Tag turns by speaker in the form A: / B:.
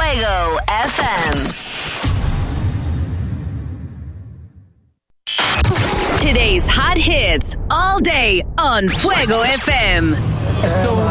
A: Fuego FM. Today's hot hits all day on Fuego FM.